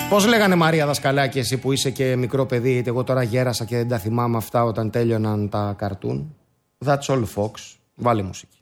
Πώς λέγανε Μαρία Δασκαλάκη, εσύ που είσαι και μικρό παιδί, είτε εγώ τώρα γέρασα και δεν τα θυμάμαι αυτά όταν τέλειωναν τα καρτούν? That's all, Fox. Βάλε μουσική.